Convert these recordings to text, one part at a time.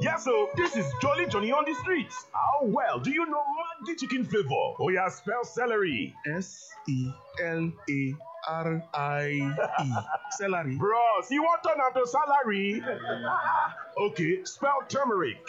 Yeah, so this is Jolly Johnny on the streets. How well do you know Maggi chicken flavor? Oh yeah, spell celery. Celery. Celery. Bros, you want turn to salary? Okay, spell turmeric.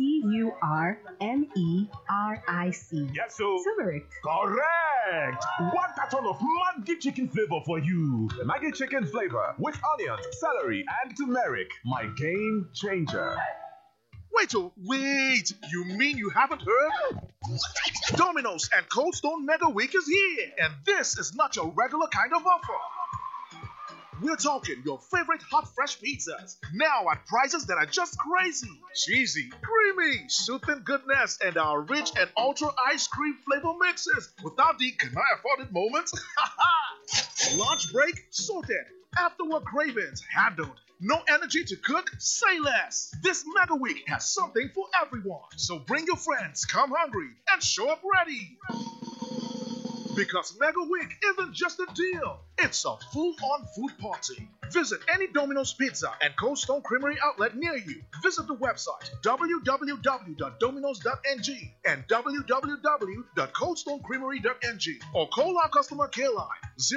Turmeric. Yeah, so Turmeric. correct. One carton of Maggi chicken flavor for you. Maggi chicken flavor with onions, celery, and turmeric. My game changer. Wait! You mean you haven't heard? Domino's and Cold Stone Mega Week is here, and this is not your regular kind of offer. We're talking your favorite hot fresh pizzas, now at prices that are just crazy. Cheesy, creamy, soothing goodness, and our rich and ultra ice cream flavor mixes without the can I afford it moments. Lunch break sorted. After work cravings handled. No energy to cook? Say less. This Mega Week has something for everyone. So bring your friends, come hungry, and show up ready. Because Mega Week isn't just a deal, it's a full-on food party. Visit any Domino's Pizza and Cold Stone Creamery outlet near you. Visit the website www.dominos.ng and www.coldstonecreamery.ng or call our customer care line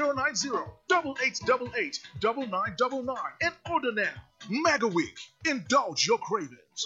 090-8888-9999 and order now. Mega Week. Indulge your cravings.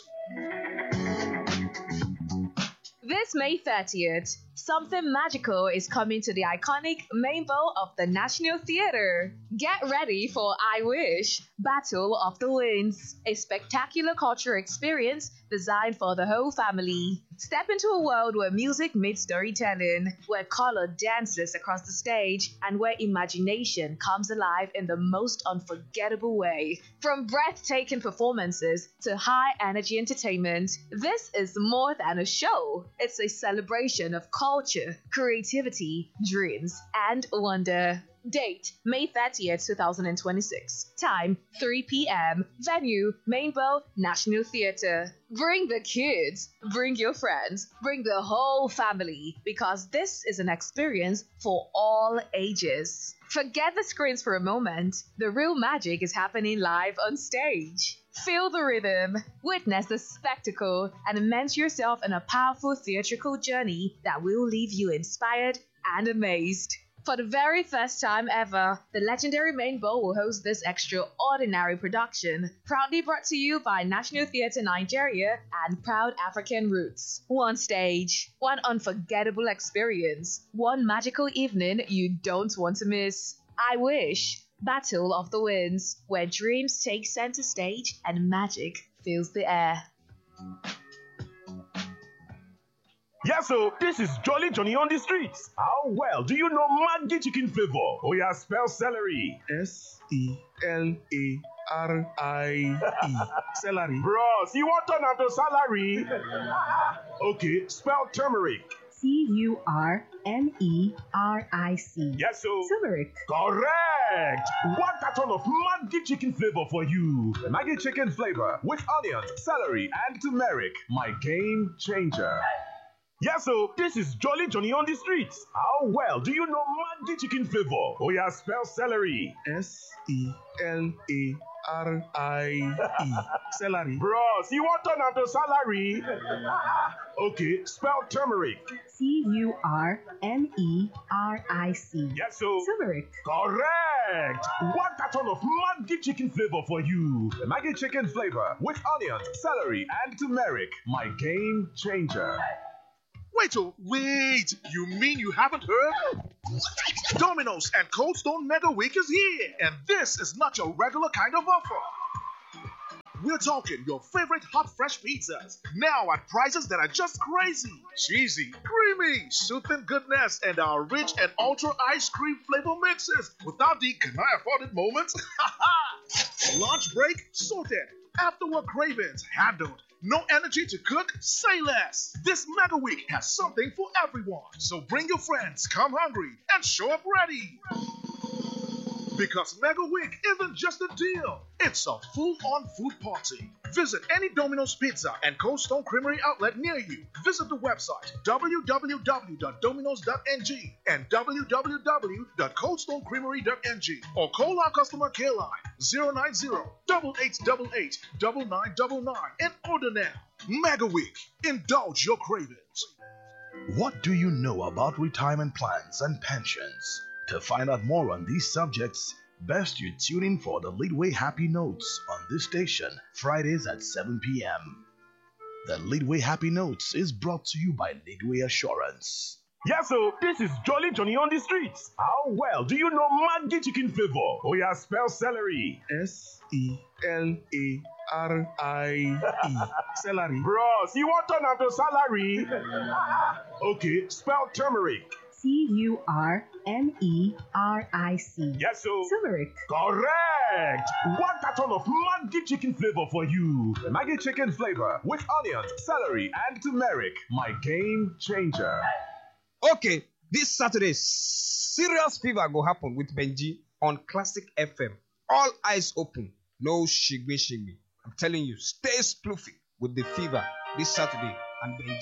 This May 30th, something magical is coming to the iconic main bowl of the National Theatre. Get ready for I Wish, Battle of the Winds, a spectacular cultural experience designed for the whole family. Step into a world where music meets storytelling, where color dances across the stage, and where imagination comes alive in the most unforgettable way. From breathtaking performances to high-energy entertainment, this is more than a show. It's a celebration of culture, creativity, dreams, and wonder. Date, May 30th, 2026. Time, 3 p.m. Venue, Mainbow National Theatre. Bring the kids, bring your friends, bring the whole family, because this is an experience for all ages. Forget the screens for a moment. The real magic is happening live on stage. Feel the rhythm, witness the spectacle, and immerse yourself in a powerful theatrical journey that will leave you inspired and amazed. For the very first time ever, the legendary Main Bowl will host this extraordinary production, proudly brought to you by National Theatre Nigeria and Proud African Roots. One stage, one unforgettable experience, one magical evening you don't want to miss. I Wish, Battle of the Winds, where dreams take center stage and magic fills the air. Yeah, so this is Jolly Johnny on the streets. How well do you know Maggi chicken flavor? Oh yeah, spell celery. Celery. Celery. Bros, you want turn to salary? Okay, spell turmeric. Turmeric. Yes, so Turmeric. correct. One carton of Maggi chicken flavor for you. The Maggi chicken flavor with onions, celery, and turmeric. My game changer. Yeah, so this is Jolly Johnny on the streets. How well do you know Maggi chicken flavor? Oh yeah, spell celery. Celery. Celery. Bros, you want turn to salary? Okay, spell turmeric. Turmeric. Yes, so Turmeric. correct. One carton of Maggi chicken flavor for you. The Maggi chicken flavor with onions, celery, and turmeric. My game changer. Wait! You mean you haven't heard? Domino's and Cold Stone Mega Week is here, and this is not your regular kind of offer. We're talking your favorite hot fresh pizzas, now at prices that are just crazy. Cheesy, creamy, soothing goodness, and our rich and ultra ice cream flavor mixes without the can I afford it moments. Lunch break sorted. After work cravings handled. No energy to cook? Say less. This Mega Week has something for everyone. So bring your friends, come hungry, and show up ready. Because Mega Week isn't just a deal, it's a full-on food party. Visit any Domino's Pizza and Cold Stone Creamery outlet near you. Visit the website www.dominos.ng and www.coldstonecreamery.ng or call our customer care line 090-8888-9999 and order now. Mega Week. Indulge your cravings. What do you know about retirement plans and pensions? To find out more on these subjects, best you tune in for the Leadway Happy Notes on this station, Fridays at 7 p.m. The Leadway Happy Notes is brought to you by Leadway Assurance. Yes, so this is Jolly Johnny on the streets. How well do you know Maggi chicken flavor? Oh yeah, spell celery. S-E-L-A-R-I-E. Celery. Bros, you want turn to salary? Okay, spell turmeric. Turmeric. Yes, so. Turmeric. Correct! One carton of Maggi chicken flavor for you. Maggi chicken flavor with onions, celery, and turmeric. My game changer. Okay, this Saturday, serious fever go happen with Benji on Classic FM. All eyes open, no shigby. I'm telling you, stay sploofy with the fever this Saturday and Benji.